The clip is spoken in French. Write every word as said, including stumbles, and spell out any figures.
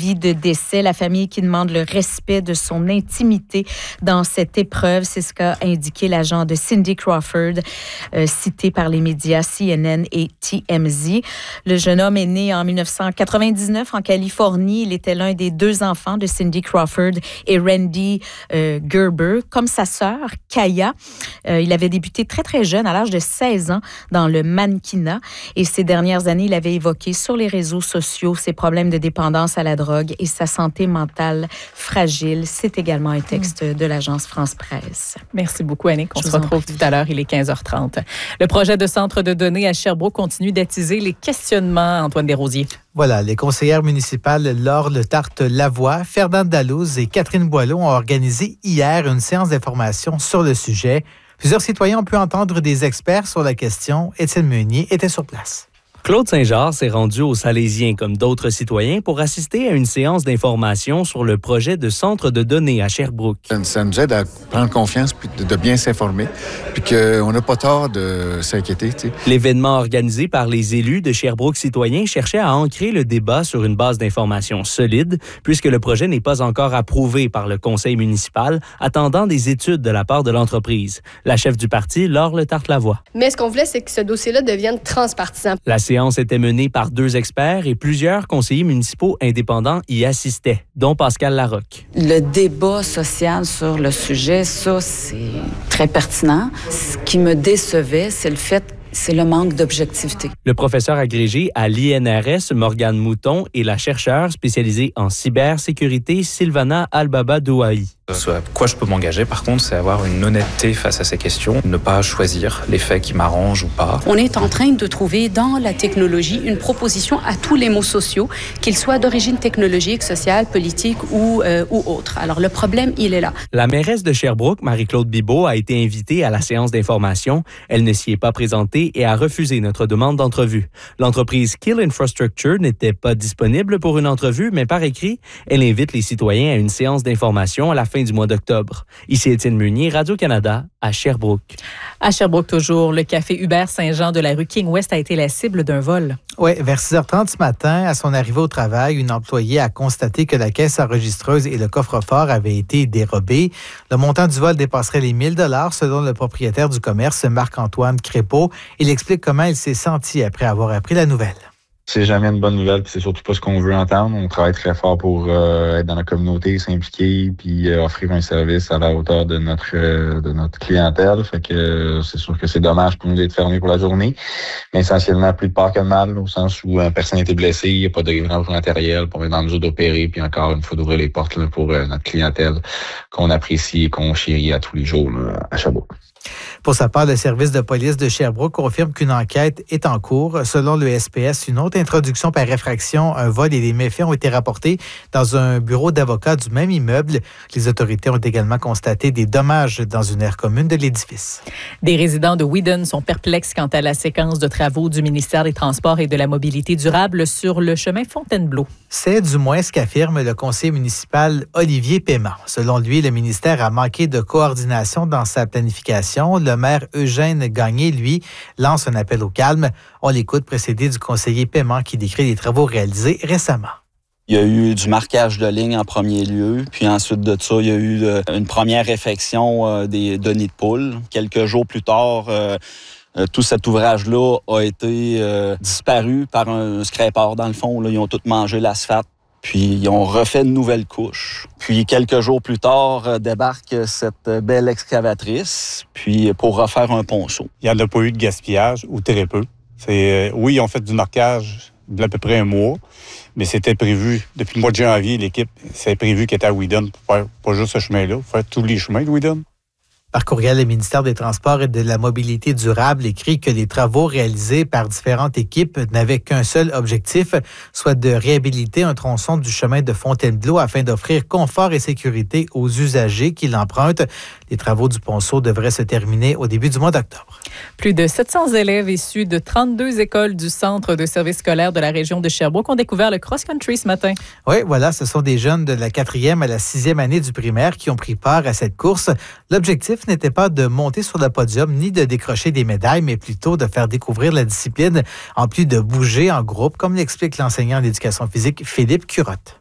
avis de décès. La famille qui demande le respect de son intimité dans cette épreuve. C'est ce qu'a indiqué l'agent de Cindy Crawford, euh, cité par les médias C N N et T M Z. Le jeune homme est né en dix-neuf cent quatre-vingt-dix-neuf en Californie. Il était l'un des deux enfants de Cindy Crawford et Randy euh, Gerber. Comme sa sœur, Kaya, euh, il avait débuté très, très jeune, à l'âge de seize ans, dans le mannequinat. Et ces dernières années, il avait évoqué sur les réseaux sociaux ses problèmes de dépendance à la drogue et sa santé mentale fragile. C'est également un texte de l'agence France-Presse. Merci beaucoup, Annick. On Je se retrouve tout à l'heure. Il est quinze heures trente. Le projet de centre de données à Sherbrooke continue d'attiser les questionnements, Antoine Desrosiers. Voilà, les conseillères municipales Laure Le-Tarte-Lavoie, Fernande Dalloz et Catherine Boileau ont organisé hier une séance d'information sur le sujet. Plusieurs citoyens ont pu entendre des experts sur la question. Étienne Meunier était sur place. Claude Saint-Georges s'est rendu au Salaisien, comme d'autres citoyens, pour assister à une séance d'information sur le projet de centre de données à Sherbrooke. Ça nous aide à prendre confiance puis de bien s'informer, puis qu'on n'a pas tort de s'inquiéter. Tu sais. L'événement organisé par les élus de Sherbrooke Citoyens cherchait à ancrer le débat sur une base d'information solide, puisque le projet n'est pas encore approuvé par le conseil municipal, attendant des études de la part de l'entreprise. La chef du parti, Laure Le-Tarte-Lavoie. Mais ce qu'on voulait, c'est que ce dossier-là devienne transpartisan. La La séance était menée par deux experts et plusieurs conseillers municipaux indépendants y assistaient, dont Pascal Larocque. Le débat social sur le sujet, ça, c'est très pertinent. Ce qui me décevait, c'est le fait c'est le manque d'objectivité. Le professeur agrégé à l'I N R S, Morgane Mouton, et la chercheure spécialisée en cybersécurité, Sylvana Albaba-Douahi. Ce à quoi je peux m'engager, par contre, c'est avoir une honnêteté face à ces questions, ne pas choisir les faits qui m'arrangent ou pas. On est en train de trouver dans la technologie une proposition à tous les mots sociaux, qu'ils soient d'origine technologique, sociale, politique ou, euh, ou autre. Alors, le problème, il est là. La mairesse de Sherbrooke, Marie-Claude Bibeau, a été invitée à la séance d'information. Elle ne s'y est pas présentée et a refusé notre demande d'entrevue. L'entreprise Kill Infrastructure n'était pas disponible pour une entrevue, mais par écrit, elle invite les citoyens à une séance d'information à la fin du mois d'octobre. Ici Étienne Meunier, Radio-Canada, à Sherbrooke. À Sherbrooke toujours, le café Hubert Saint-Jean de la rue King-West a été la cible d'un vol. Oui, vers six heures trente ce matin, à son arrivée au travail, une employée a constaté que la caisse enregistreuse et le coffre-fort avaient été dérobés. Le montant du vol dépasserait les mille dollars selon le propriétaire du commerce, Marc-Antoine Crépeau. Il explique comment il s'est senti après avoir appris la nouvelle. C'est jamais une bonne nouvelle, puis c'est surtout pas ce qu'on veut entendre. On travaille très fort pour euh, être dans la communauté, s'impliquer, puis euh, offrir un service à la hauteur de notre euh, de notre clientèle. Fait que euh, c'est sûr que c'est dommage pour nous d'être fermés pour la journée. Mais essentiellement, plus de peur que de mal, au sens où euh, personne n'a été blessé, il n'y a pas de grave matériel pour mettre dans mesure d'opérer, puis encore une fois d'ouvrir les portes là, pour euh, notre clientèle qu'on apprécie et qu'on chérit à tous les jours là, à Sherbrooke. Pour sa part, le service de police de Sherbrooke confirme qu'une enquête est en cours. Selon le S P S, une autre introduction par effraction, un vol et des méfaits ont été rapportés dans un bureau d'avocats du même immeuble. Les autorités ont également constaté des dommages dans une aire commune de l'édifice. Des résidents de Wheaton sont perplexes quant à la séquence de travaux du ministère des Transports et de la Mobilité durable sur le chemin Fontainebleau. C'est du moins ce qu'affirme le conseiller municipal Olivier Paiement. Selon lui, le ministère a manqué de coordination dans sa planification. Le maire Eugène Gagné, lui, lance un appel au calme. On l'écoute précédé du conseiller Paiement qui décrit les travaux réalisés récemment. Il y a eu du marquage de ligne en premier lieu, puis ensuite de ça, il y a eu une première réfection des données de poules. Quelques jours plus tard, euh, tout cet ouvrage-là a été euh, disparu par un scraper dans le fond. Là, ils ont tous mangé l'asphalte. Puis, ils ont refait une nouvelle couche. Puis, quelques jours plus tard, euh, débarque cette belle excavatrice, puis pour refaire un ponceau. Il n'y en a pas eu de gaspillage, ou très peu. C'est, euh, oui, ils ont fait du marquage d'à peu près un mois, mais c'était prévu. Depuis le mois de janvier, l'équipe, c'est prévu qu'elle était à Wheaton pour faire pas juste ce chemin-là, pour faire tous les chemins de Wheaton. Par courriel, le ministère des Transports et de la Mobilité durable écrit que les travaux réalisés par différentes équipes n'avaient qu'un seul objectif, soit de réhabiliter un tronçon du chemin de Fontainebleau afin d'offrir confort et sécurité aux usagers qui l'empruntent. Les travaux du ponceau devraient se terminer au début du mois d'octobre. Plus de sept cents élèves issus de trente-deux écoles du Centre de services scolaires de la région de Sherbrooke ont découvert le cross-country ce matin. Oui, voilà, ce sont des jeunes de la quatrième à la sixième année du primaire qui ont pris part à cette course. L'objectif n'était pas de monter sur le podium ni de décrocher des médailles, mais plutôt de faire découvrir la discipline en plus de bouger en groupe, comme l'explique l'enseignant d'éducation physique Philippe Curotte.